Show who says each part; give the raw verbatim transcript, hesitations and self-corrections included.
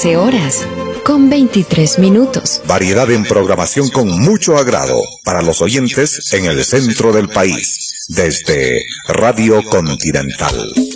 Speaker 1: trece horas, con veintitrés minutos.
Speaker 2: Variedad en programación con mucho agrado para los oyentes en el centro del país, desde Radio Continental.